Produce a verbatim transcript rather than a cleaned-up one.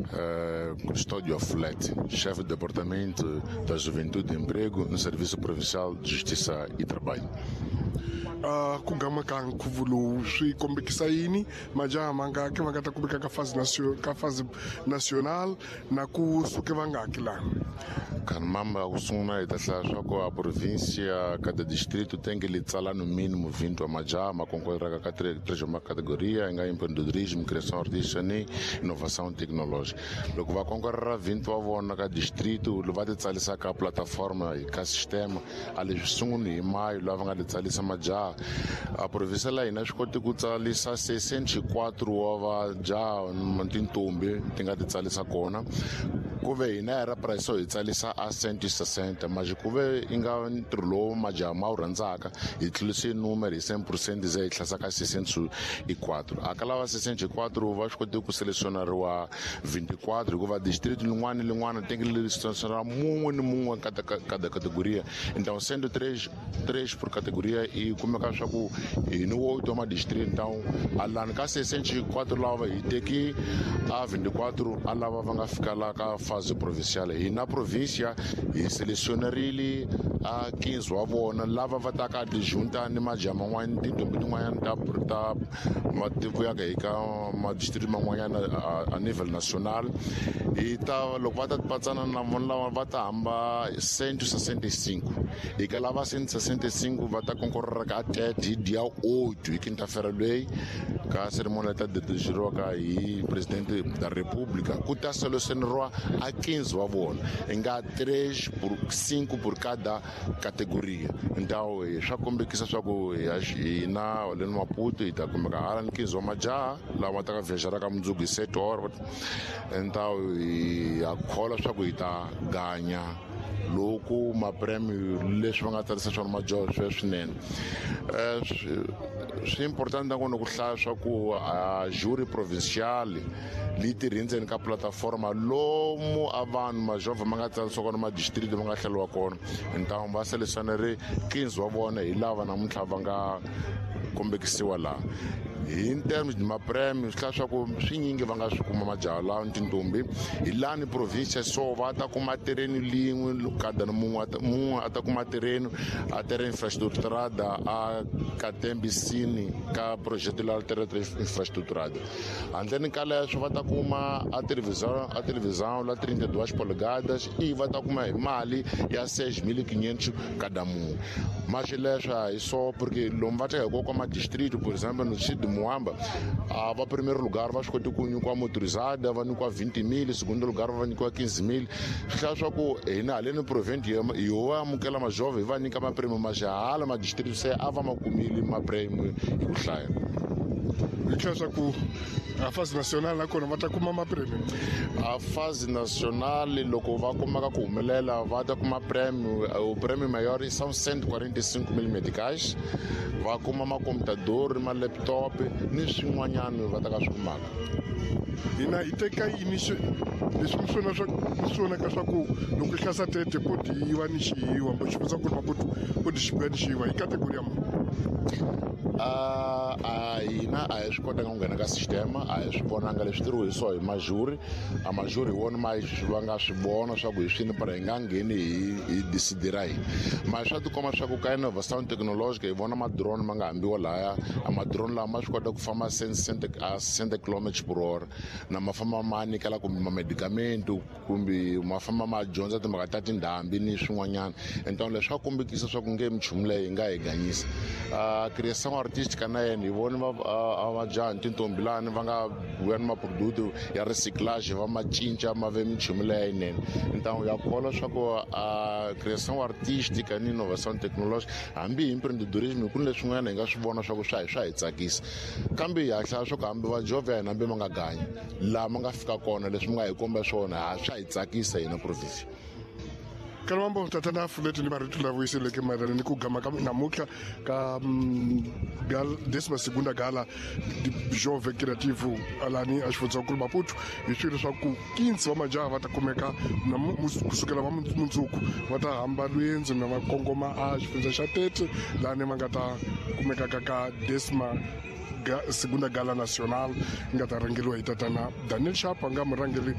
uh, Custódio Afulete, chefe do Departamento da Juventude e Emprego no Serviço Provincial de Justiça e Trabalho. Uh, ku gama ka nkhuvo lowu swi kombekisa yini majaha mangaki va nga ta kumeka ka fazi ka fazi national na ku suke vangaki lana? Kan mamba ku sungula hi ta hlaya swa ku a província cada distrito tem que lhe tsala no mínimo vinte wa majaha ma concorreraka ka três uma categoria nga empreendedorismo, criação artística ni inovação tecnológica. Loko va concorrera vinte wa vona ka distrito va ti tsalisa ka plataforma ka sistema ali sunguni hi mayo lava nga ti tsalisa majaha. A província la hina swi koti ku tsalisa sessenta e quatro wa vajaha na tintombi ti nga ti tsalisa kona. Kuve hina era price hi tsalisa a cento e sessenta, mas kuve inga ntirho lowu majaha ma wu rhandzaka hi tlulise numero hi cem por cento ze hi tlhasa ka sessenta e quatro. Aka lava sessenta e quatro va swi koti ku selecionariwa vinte e quatro hikuva distrito lin'wana ni lin'wana tem que selecionar mun'we ni mun'we cada cada categoria. Então sendo três três por categoria e kumeka swa ku hi ni oito ma distrito. Então alani ka sessenta e quatro lava hi teki a vinte e quatro a lava va nga fika la ka fase provincial. Hi na província hi selecionarile a quinze wa vona lava va ta ka dijunta ni majaha man'wana tintombi tin'wanyana ta ta mativuyaka hi ka madistrito man'wanyana a nível nacional. Hi ta loko va ta patsana na vona lava va ta hamba cento e sessenta e cinco. Hi ka lava cento e sessenta e cinco va ta concorrera ka tete hi dia oito hi quinta-feira leyi ka cerimônia ta dediciriwaka hi presidente da república ku ta selecioneriwa a quinze wa vona hi nga três por cinco por cada categoria. Então swa kombekisa swa ku hina holeni Maputo hi ta kumeka hala ni quinze wa majaha lava ta ka viajaraka mundzuku hi sete horas. Então hi ya khola swa ku hi ta ganya loko mapremio leswi va nga tsarisa swona majaha swi swinene. Swi importante na ku hlaya swa ku a jury provincial li tirhi ndzeni ka plataforma lomu a vanhu majova ma nga tsarisiwa kona madistrito va nga hleriwa kona. Então va selecionere quinze wa vona hi lava namuntlha va nga kombekisiwa laha. In terms de mapremio swi hlaya swa ku swinyingi va nga swi kuma majaha lawa ni tintombi. Hi lani província so va ta kuma terreno lin'we kada na mun'we mun'we a ta kuma terreno a terra infraestruturada a katembisini ka projeto la terra infraestruturada. Handleni ka leswo va ta kuma a televisão a televisão la trinta e duas polegadas e va ta kuma hi mali ya seis mil e quinhentos cada mun'we. Mas leswo hi so porque lomu va ta hi koko ma distrito por exemplo no distrito de Moamba a va primeiro lugar va swi koti ku nyikiwa motorizada va nyikiwa vinte mil, segundo lugar va nyikiwa quinze mil. Swi hlaya swa ku hina haleni province hi ho amukela majova hi va nyika mapremio majaha hala madistrito se a va ma kumile mapremio hi ku hlaya. Hi tlhela swa ku a fase nacional nakona va ta kuma mapremio. A fase nacional loko va kumaka ku humelela va ta kuma prêmio. O prêmio maior são cento e quarenta e cinco mil meticais. Va kuma ma computador, ma laptop ni swin'wanyana va ta ka swi kumaka. Hina hi teka yini leswi swona swa swona ka swa ku loko hi hlasa tete poti yiwa ni xiyiwa mbo xivisa ku Maputo poti xibeni xiyiwa hi categoria mo. A hina a hi swi kotanga ku nghena ka sistema a hi swi vonanga leswi tirhisiwa hi majuri. A majuri hi wona ma va nga swi vona swa ku hi swini para hi nga ngheni hi decidera hina. Ma swa tikomba swa ku ka inovação tecnológica hi vona madrone ma nga hambiwa lahaya. A madrone lawa ma swi kota ku famba a sessenta kilometers por hora na ma famba ma nyikela kumbe mamedicamento kumbe ma famba ma dyondza timhaka ta tindhambi ni swin'wanyana. Então leswi swa kombekisa swa ku nge minchumu leyi hi nga hi ganyisa. Criação artística na yena hi vona a vajaha ni tintombi lani va nga vuya ni maproduto ya reciclage va ma cinca ma ve minchumu leyinene. Então ya kholwa swa ku a criação artística ni inovação tecnológica hambi hi empreendedorismo ku ni leswin'wana hi nga swi vona swa ku swa hi swa hi tsakisa. Kambe hi hlaya swa ku hambi vajova ya hina hambi ma nga ganyi laha ma nga fika kona leswi mi nga hi komba swona ha swa hi tsakisa hina province. Kalwambo tatana Afulete ni marito la vuyisile ke madala ni ku gama ka namuhla ka gal desima segunda gala jovem criativo alani a xifundza ku Maputo hi swilo swa ku quinze wa majaha va ta kumeka kusukela va mundzuku va ta hamba lwendzo na va kongoma a xifundza xa tete lani va nga ta kumeka ka desima segunda gala nacional nga ta rangeliwa hi tatana Daniel Sharp nga murhangeri